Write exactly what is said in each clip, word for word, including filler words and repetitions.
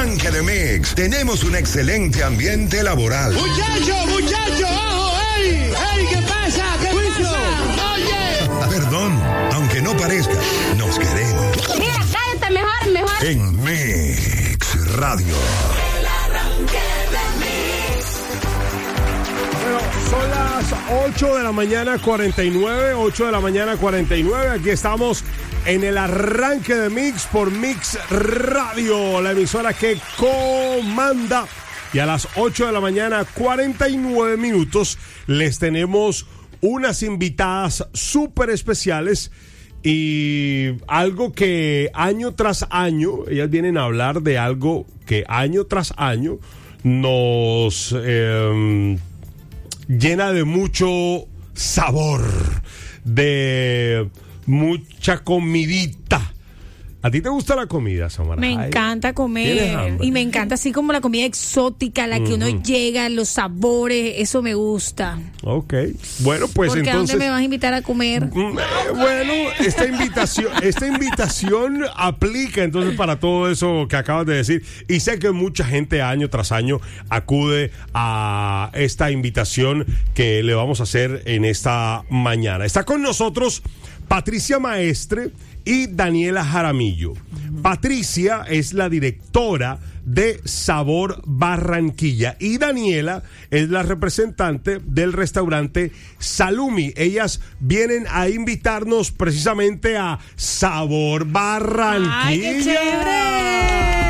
arranque de Mix tenemos un excelente ambiente laboral. Muchacho, muchacho, ojo, ey, ey, ¿qué pasa? ¿Qué pasa? Oye. Perdón, aunque no parezca, nos queremos. Mira, cállate mejor, mejor. En Mix Radio. El arranque de Mix. Bueno, son las ocho de la mañana cuarenta y nueve, ocho de la mañana cuarenta y nueve. Aquí estamos en el arranque de Mix por Mix Radio, la emisora que comanda. Y a las ocho de la mañana cuarenta y nueve minutos les tenemos unas invitadas súper especiales y algo que año tras año, ellas vienen a hablar de algo que año tras año nos eh, llena de mucho sabor, de mucha comidita. ¿A ti te gusta la comida, Samara? Me encanta comer. Y me encanta así como la comida exótica, la que uh-huh. uno llega, los sabores, eso me gusta. Ok. Bueno, pues Porque entonces... ¿a dónde me vas a invitar a comer? Mm, eh, bueno, esta invitación, esta invitación aplica entonces para todo eso que acabas de decir. Y sé que mucha gente año tras año acude a esta invitación que le vamos a hacer en esta mañana. Está con nosotros Patricia Maestre y Daniela Jaramillo. Patricia es la directora de Sabor Barranquilla y Daniela es la representante del restaurante Salumi. Ellas vienen a invitarnos precisamente a Sabor Barranquilla. ¡Ay, qué chévere!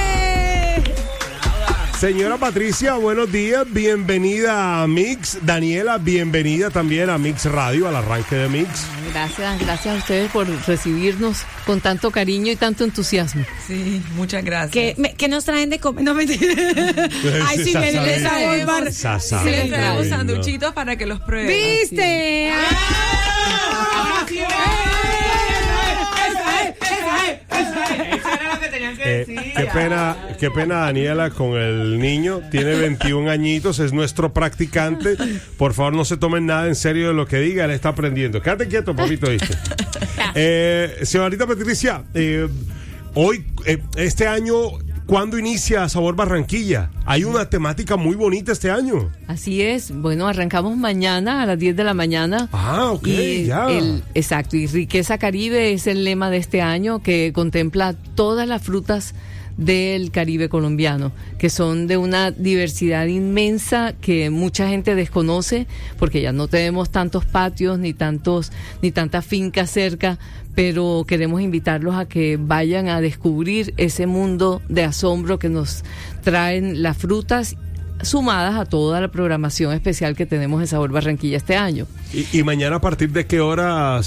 Señora Patricia, buenos días, bienvenida a Mix. Daniela, bienvenida también a Mix Radio, al arranque de Mix. Gracias, gracias a ustedes por recibirnos con tanto cariño y tanto entusiasmo. Sí, muchas gracias. ¿Qué, me, ¿qué nos traen de comer? No, mentira. Ay, sí, me les sabor bar. Sí, les traemos sanduchitos para que los prueben. ¿Viste? Ahora sí. Eh, qué pena, qué pena Daniela con el niño, tiene veintiún añitos, es nuestro practicante. Por favor, no se tomen nada en serio de lo que diga, él está aprendiendo. Quédate quieto, papito, ¿viste? Eh, señorita Patricia, eh, hoy, eh, este año, ¿cuándo inicia Sabor Barranquilla? Hay una temática muy bonita este año. Así es, bueno, arrancamos mañana a las diez de la mañana. Ah, ok, y ya. El, exacto, y Riqueza Caribe es el lema de este año, que contempla todas las frutas del Caribe colombiano, que son de una diversidad inmensa que mucha gente desconoce, porque ya no tenemos tantos patios ni tantos ni tantas fincas cerca, pero queremos invitarlos a que vayan a descubrir ese mundo de asombro que nos traen las frutas, sumadas a toda la programación especial que tenemos en Sabor Barranquilla este año. ¿Y, y mañana a partir de qué hora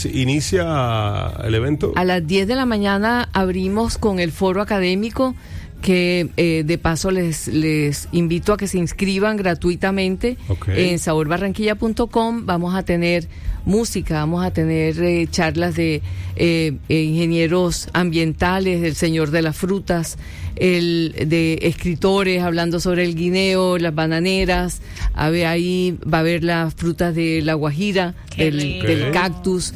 inicia el evento? A las diez de la mañana abrimos con el foro académico, que eh, de paso les les invito a que se inscriban gratuitamente. Okay. En sabor barranquilla punto com. Vamos a tener música, vamos a tener eh, charlas de eh, ingenieros ambientales, del señor de las frutas, el de escritores hablando sobre el guineo, las bananeras. A ver, ahí va a haber las frutas de la guajira, del, del cactus.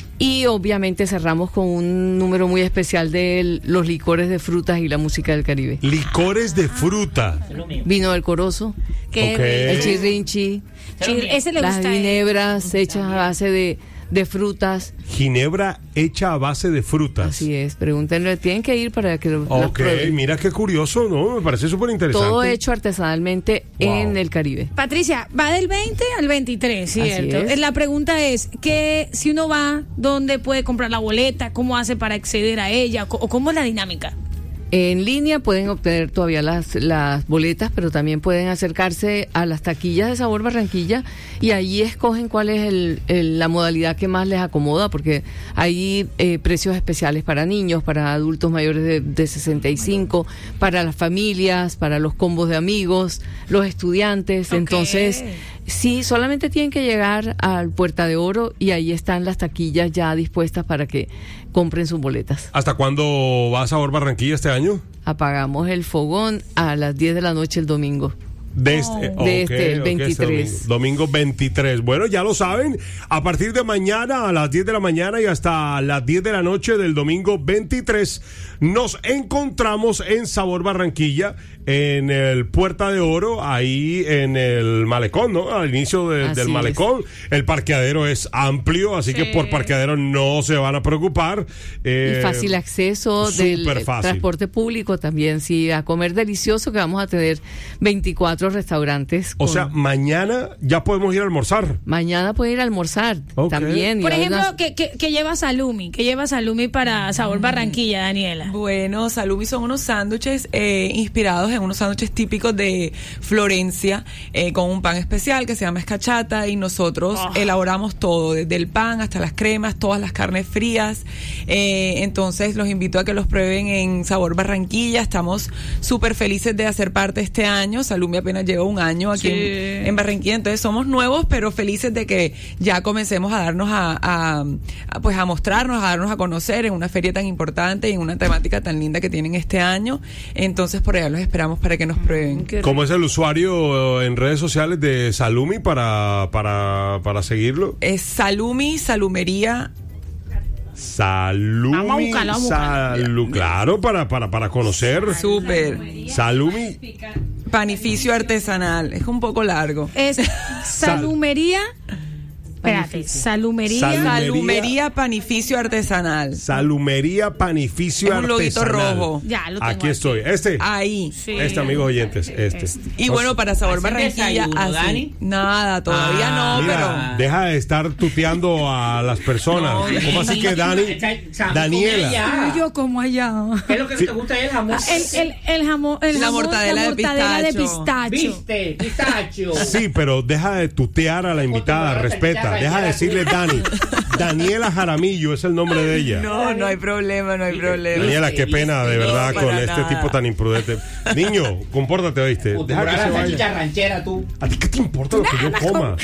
Y obviamente cerramos con un número muy especial de los licores de frutas y la música del Caribe. Licores de fruta. Vino del Corozo, okay. el chirrinchi, Chir ese le las gusta ginebras él. hechas a base de, de frutas. Ginebra hecha a base de frutas. Así es, pregúntenle, tienen que ir para que lo Ok, mira qué curioso, ¿no? Me parece súper interesante. Todo hecho artesanalmente wow. en el Caribe. Patricia, va del veinte al veintitrés, ¿cierto? Así es. La pregunta es, que si uno va, ¿dónde puede comprar la boleta? ¿Cómo hace para acceder a ella? ¿O cómo es la dinámica? En línea pueden obtener todavía las, las boletas, pero también pueden acercarse a las taquillas de Sabor Barranquilla y allí escogen cuál es el, el, la modalidad que más les acomoda, porque hay eh, precios especiales para niños, para adultos mayores de, de sesenta y cinco, para las familias, para los combos de amigos, los estudiantes. Okay. Entonces, sí, solamente tienen que llegar al Puerta de Oro y ahí están las taquillas ya dispuestas para que compren sus boletas. ¿Hasta cuándo va a Sabor Barranquilla este año? Apagamos el fogón a las diez de la noche el domingo. De este, oh. de este, el okay, veintitrés. Este domingo, domingo veintitrés. Bueno, ya lo saben, a partir de mañana a las diez de la mañana y hasta las diez de la noche del domingo veintitrés, nos encontramos en Sabor Barranquilla, en el Puerta de Oro, ahí en el Malecón, ¿no? Al inicio de, del Malecón. Es. El parqueadero es amplio, así sí. que por parqueadero no se van a preocupar. Eh, y fácil acceso del fácil. Transporte público también, sí, a comer delicioso, que vamos a tener veinticuatro restaurantes. O con... sea, mañana ya podemos ir a almorzar. Mañana puede ir a almorzar okay. también. Por ejemplo, unas... que, que, que lleva Salumi, que lleva Salumi para Sabor Barranquilla, Daniela. Bueno, Salumi son unos sándwiches eh, inspirados en unos sándwiches típicos de Florencia, eh, con un pan especial que se llama escachata, y nosotros oh. elaboramos todo, desde el pan hasta las cremas, todas las carnes frías. Eh, entonces los invito a que los prueben en Sabor Barranquilla. Estamos súper felices de hacer parte este año. Salumi apenas lleva un año aquí sí. en, en Barranquilla, entonces somos nuevos, pero felices de que ya comencemos a darnos a, a, a pues a mostrarnos, a darnos a conocer en una feria tan importante y en una temática tan linda que tienen este año. Entonces por allá los esperamos para que nos prueben. ¿Cómo es el usuario en redes sociales de Salumi para, para, para seguirlo? Es Salumi, Salumería. Salumi, vamos a buscar, vamos a Salu, claro, para, para, para conocer. Súper. Salumi. Panificio artesanal. Es un poco largo. Es Salumería. Espérate, salumería. salumería. Salumería Panificio Artesanal. Salumería Panificio Artesanal. Un loguito rojo. Ya, lo tengo aquí, aquí estoy. Este. Ahí. Sí. Este, amigos oyentes. Este. este. Y bueno, para Sabor Barranquilla. Así. Dani? Nada, todavía ah, no, mira, pero. Deja de estar tuteando a las personas. No, ¿cómo así que Dani? Daniela. Yo como allá. ¿Qué es lo que sí. te gusta el jamón? El, el, el jamón. El la jamón, mortadela, la mortadela de, pistacho. de pistacho. ¿Viste? Pistacho. Sí, pero deja de tutear a la invitada. Respeta. Deja de decirle Dani. Daniela Jaramillo es el nombre de ella. No, no hay problema, no hay problema. Daniela, qué pena, de verdad, no, con nada. este tipo tan imprudente. Niño, compórtate, ¿oíste? Deja que se vaya. Ranchera, tú. ¿A ti qué te importa lo que yo coma?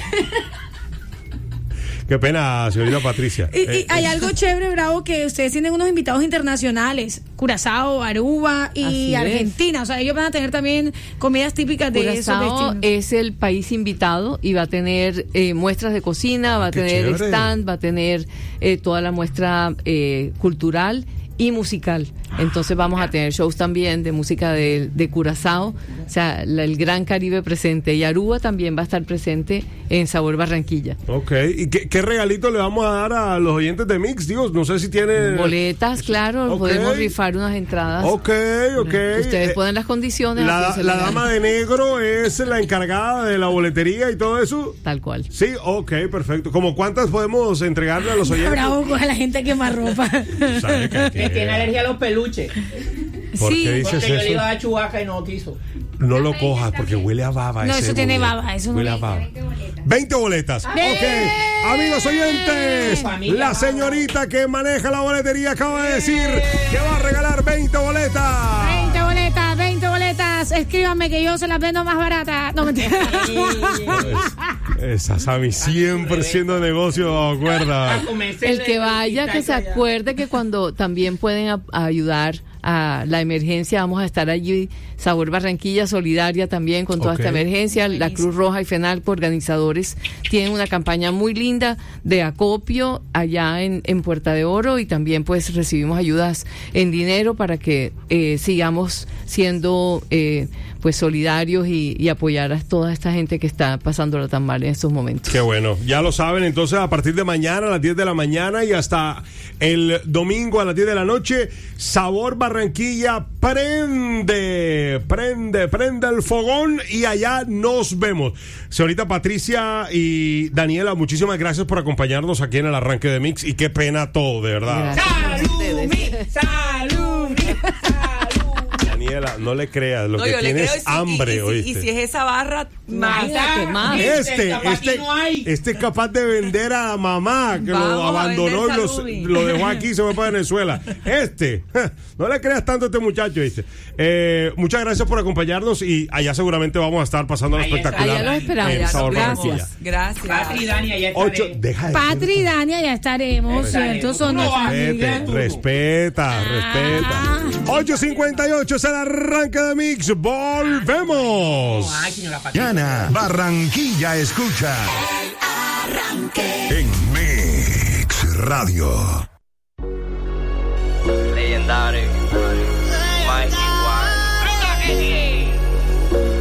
Qué pena, señorita Patricia. Y, y hay algo chévere, Bravo, que ustedes tienen unos invitados internacionales, Curazao, Aruba y Así Argentina. Es. O sea, ellos van a tener también comidas típicas de Curazao esos destinos. Es el país invitado y va a tener eh, muestras de cocina, va a tener chévere. stand, va a tener eh, toda la muestra eh, cultural y musical. Entonces vamos a tener shows también de música de, de Curazao, o sea, la, el Gran Caribe presente, y Aruba también va a estar presente en Sabor Barranquilla. Ok, ¿y qué, qué regalito le vamos a dar a los oyentes de Mix? Digo, no sé si tiene... Boletas, claro, okay. podemos rifar unas entradas. Ok, ok. Ustedes eh, ponen las condiciones. La, la dama de negro es la encargada de la boletería y todo eso. Tal cual. Sí, ok, perfecto. ¿Cómo cuántas podemos entregarle a los oyentes? Bravo con la gente que más ropa. ¿Sabes que, que tiene alergia a los peluches? ¿Por sí, qué dices porque yo eso? le iba a dar Chubaca y no quiso. No lo cojas porque huele a baba. No, ese eso tiene boleto. baba. Eso huele no a baba. veinte boletas. Ok. Amigos oyentes, la señorita que maneja la boletería acaba de decir que va a regalar veinte boletas. veinte boletas, veinte boletas. Escríbanme que yo se las vendo más baratas. No, mentira. Esa Sammy siempre haciendo negocio, acuerda. El que vaya, que se acuerde que cuando también pueden a, a ayudar a la emergencia, vamos a estar allí. Sabor Barranquilla solidaria también con toda okay. esta emergencia. La Cruz Roja y FENALCO, organizadores, tienen una campaña muy linda de acopio allá en, en Puerta de Oro, y también pues recibimos ayudas en dinero para que eh, sigamos siendo eh, pues solidarios y, y apoyar a toda esta gente que está pasándola tan mal en estos momentos. Qué bueno, ya lo saben. Entonces, a partir de mañana a las diez de la mañana y hasta el domingo a las diez de la noche, Sabor Barranquilla prende, prende, prende el fogón, y allá nos vemos. Señorita Patricia y Daniela, muchísimas gracias por acompañarnos aquí en el arranque de Mix, y qué pena todo, de verdad. ¡Salud! ¡Salud! Daniela, no le creas, lo no, que tienes si, hambre, y, y, ¿oíste? Y si es esa barra, más. más. Este, este, este es capaz de vender a la mamá que Vamos lo abandonó y lo, lo dejó aquí y se fue para Venezuela. Este, no le creas tanto a este muchacho, ¿viste? Eh, muchas gracias por acompañarnos, y allá seguramente vamos a estar pasando lo espectacular. Allá lo esperamos. En Sabor Gracias. Gracias. Patri y Dania, ya estaremos. Ocho, deja de Patri y Dania, ya estaremos, ¿cierto? Son nuestras amigas. Respeta, respeta. Ah. ocho cincuenta y ocho, se la arranque de Mix. Volvemos. Ay, señora Paquita. Mañana, Barranquilla escucha. El arranque. En Mix Radio. Legendario.